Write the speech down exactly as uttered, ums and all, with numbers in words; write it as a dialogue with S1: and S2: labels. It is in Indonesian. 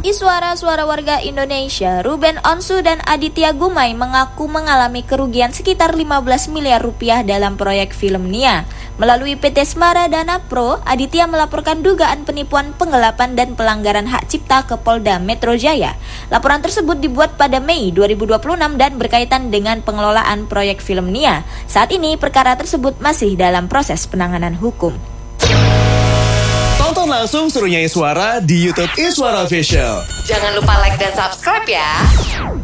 S1: Iswara Suara Warga Indonesia, Ruben Onsu dan Aditya Gumai mengaku mengalami kerugian sekitar lima belas miliar rupiah dalam proyek film Nia. Melalui P T Smara Dana Pro, Aditya melaporkan dugaan penipuan, penggelapan, dan pelanggaran hak cipta ke Polda Metro Jaya. Laporan tersebut dibuat pada Mei dua ribu dua puluh enam dan berkaitan dengan pengelolaan proyek film Nia. Saat ini, perkara tersebut masih dalam proses penanganan hukum.
S2: Tonton langsung serunya Iswara di YouTube Iswara Official.
S3: Jangan lupa like dan subscribe ya.